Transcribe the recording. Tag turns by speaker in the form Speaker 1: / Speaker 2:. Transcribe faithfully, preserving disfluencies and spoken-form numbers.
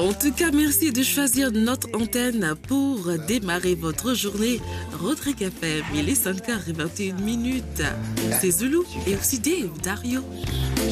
Speaker 1: En tout cas, merci de choisir notre antenne pour démarrer votre journée. Rodrigue F M, il est cinq heures vingt et une minutes. C'est Zulu et aussi Dave Dario.